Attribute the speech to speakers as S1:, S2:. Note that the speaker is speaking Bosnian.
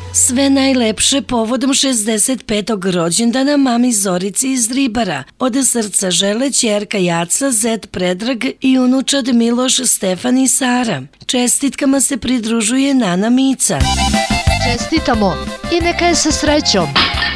S1: Sve najlepše povodom 65. rođendana mami Zorici iz Ribara. Od srca žele ćerka Jaca, zet Predrag i unučad Miloš, Stefan i Sara. Čestitkama se pridružuje Nana Mica.
S2: Čestitamo i neka je sa srećom.